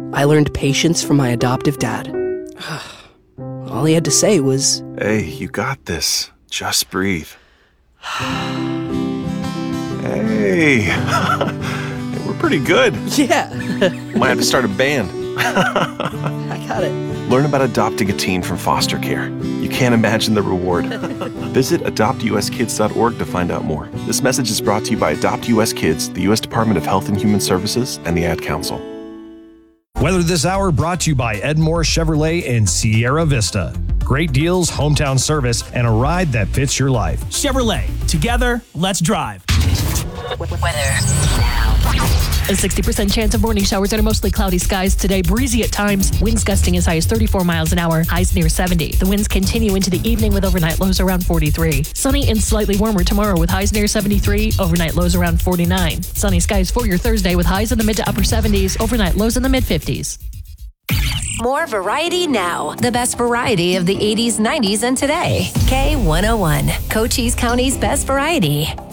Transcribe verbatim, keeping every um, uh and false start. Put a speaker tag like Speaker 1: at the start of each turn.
Speaker 1: I learned patience from my adoptive dad. All he had to say was,
Speaker 2: "Hey, you got this. Just breathe." Hey, we're pretty good.
Speaker 1: yeah,
Speaker 2: Might have to start a band.
Speaker 1: I got it.
Speaker 2: Learn about adopting a teen from foster care. You can't imagine the reward. Visit adopt u s kids dot org to find out more. This message is brought to you by Adopt U S Kids, the U S Department of Health and Human Services, and the Ad Council.
Speaker 3: Weather This Hour brought to you by Edmore Chevrolet in Sierra Vista. Great deals, hometown service, and a ride that fits your life.
Speaker 4: Chevrolet. Together, let's drive.
Speaker 5: Weather now. A sixty percent chance of morning showers under mostly cloudy skies today. Breezy at times. Winds gusting as high as thirty-four miles an hour. Highs near seventy. The winds continue into the evening with overnight lows around forty-three. Sunny and slightly warmer tomorrow with highs near seventy-three. Overnight lows around forty-nine. Sunny skies for your Thursday with highs in the mid to upper seventies. Overnight lows in the mid fifties.
Speaker 6: More variety now. The best variety of the eighties, nineties, and today. K one oh one, Cochise County's best variety.